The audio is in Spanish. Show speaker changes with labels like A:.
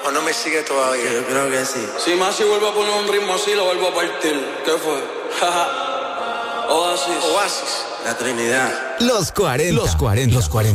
A: ¿O no me sigue todavía?
B: Yo creo que sí.
C: Si Masi vuelve a poner un ritmo así, lo vuelvo a partir. ¿Qué fue? Oasis.
A: Oasis.
B: La Trinidad.
D: Los 40.